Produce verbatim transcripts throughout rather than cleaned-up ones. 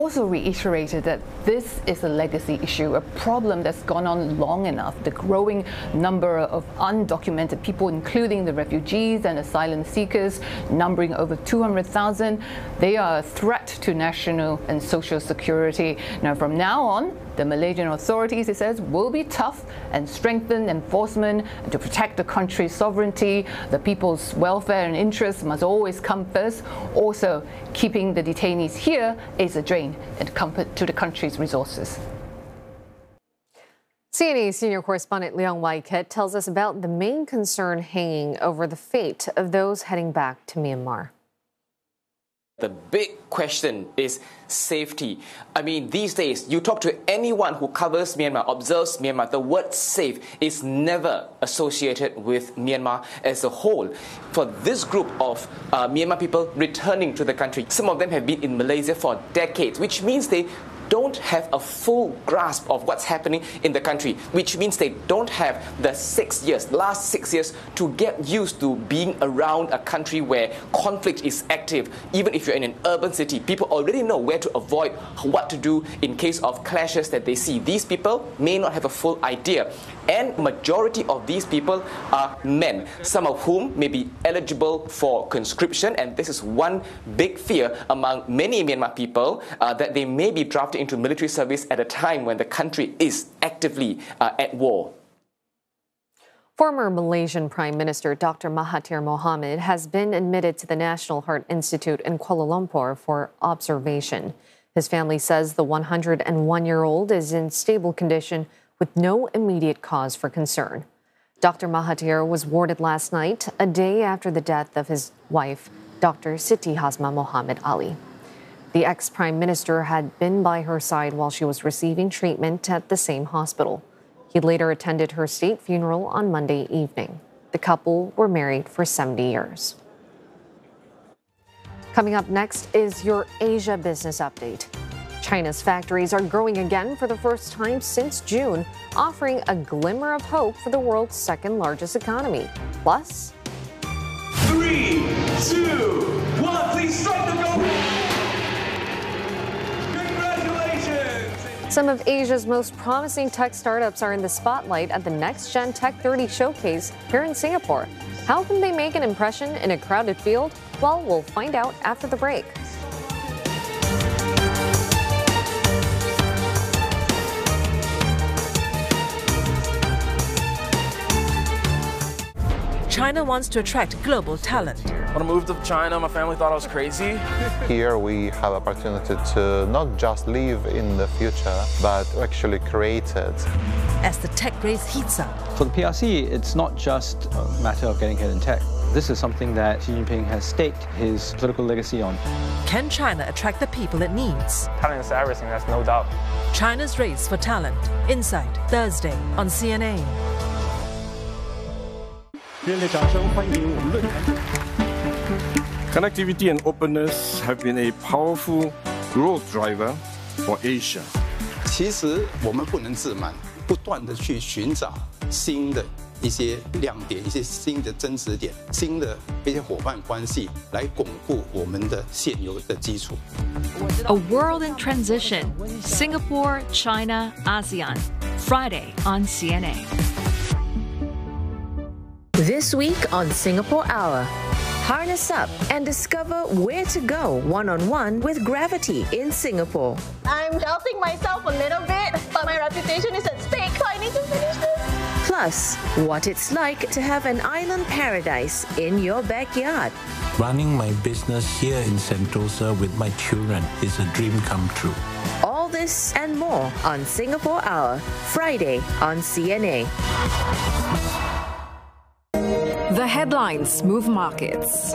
Also reiterated that this is a legacy issue, a problem that's gone on long enough. The growing number of undocumented people, including the refugees and asylum seekers, numbering over two hundred thousand, they are a threat to national and social security. Now, from now on, the Malaysian authorities, it says, will be tough and strengthen enforcement to protect the country's sovereignty. The people's welfare and interests must always come first. Also, keeping the detainees here is a drain to the country's resources. C N A senior correspondent Leong Wai-Kit tells us about the main concern hanging over the fate of those heading back to Myanmar. The big question is safety. I mean, these days, you talk to anyone who covers Myanmar, observes Myanmar, the word safe is never associated with Myanmar as a whole. For this group of uh, Myanmar people returning to the country, some of them have been in Malaysia for decades, which means they don't have a full grasp of what's happening in the country, which means they don't have the six years, last six years, to get used to being around a country where conflict is active. Even if you're in an urban city, people already know where to avoid, what to do in case of clashes that they see. These people may not have a full idea. And majority of these people are men, some of whom may be eligible for conscription, and this is one big fear among many Myanmar people, uh, that they may be drafted into military service at a time when the country is actively uh, at war. Former Malaysian Prime Minister Doctor Mahathir Mohamad has been admitted to the National Heart Institute in Kuala Lumpur for observation. His family says the one hundred one-year-old is in stable condition with no immediate cause for concern. Doctor Mahathir was warded last night, a day after the death of his wife, Doctor Siti Hasma Mohamad Ali. The ex-prime minister had been by her side while she was receiving treatment at the same hospital. He later attended her state funeral on Monday evening. The couple were married for seventy years. Coming up next is your Asia Business Update. China's factories are growing again for the first time since June, offering a glimmer of hope for the world's second largest economy. Plus, Three, two, one, please strike the go! some of Asia's most promising tech startups are in the spotlight at the Next Gen Tech thirty showcase here in Singapore. How can they make an impression in a crowded field? Well, we'll find out after the break. China wants to attract global talent. When I moved to China, my family thought I was crazy. Here we have opportunity to not just live in the future, but actually create it. As the tech race heats up. For the P R C, it's not just a matter of getting ahead in tech. This is something that Xi Jinping has staked his political legacy on. Can China attract the people it needs? Talent is everything, there's no doubt. China's race for talent. Insight, Thursday on C N A. Connectivity and openness have been a powerful growth driver for Asia. 其实我们不能自满，不断地去寻找新的一些亮点、一些新的增值点、新的一些伙伴关系，来巩固我们的现有的基础。 A world in transition. Singapore, China, ASEAN. Friday on C N A. This week on Singapore Hour, harness up and discover where to go one-on-one with Gravity in Singapore. I'm doubting myself a little bit, but my reputation is at stake, so I need to finish this. Plus, what it's like to have an island paradise in your backyard. Running my business here in Sentosa with my children is a dream come true. All this and more on Singapore Hour, Friday on C N A. The headlines move markets.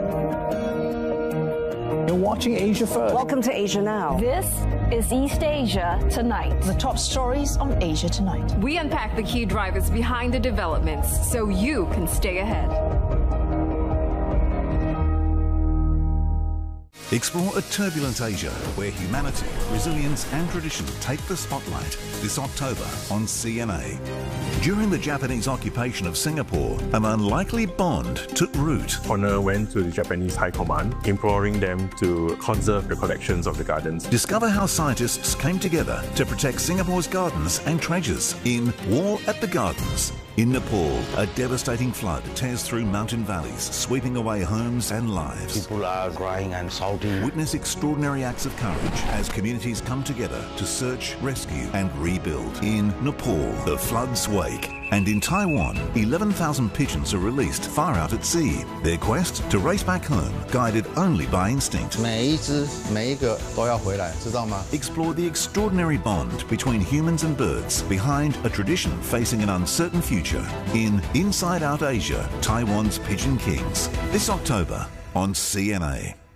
You're watching Asia First. Welcome to Asia Now. This is East Asia Tonight. The top stories on Asia Tonight. We unpack the key drivers behind the developments so you can stay ahead. Explore a turbulent Asia where humanity, resilience and tradition take the spotlight this October on C N A. During the Japanese occupation of Singapore, an unlikely bond took root. Honor went to the Japanese High Command, imploring them to conserve the collections of the gardens. Discover how scientists came together to protect Singapore's gardens and treasures in War at the Gardens. In Nepal, a devastating flood tears through mountain valleys, sweeping away homes and lives. People are crying and shouting. Witness extraordinary acts of courage as communities come together to search, rescue and rebuild. In Nepal, the floods wake. And in Taiwan, eleven thousand pigeons are released far out at sea. Their quest to race back home, guided only by instinct. 每一只每一个都要回来，知道吗？ Explore the extraordinary bond between humans and birds behind a tradition facing an uncertain future in Inside Out Asia, Taiwan's Pigeon Kings. This October on C N A.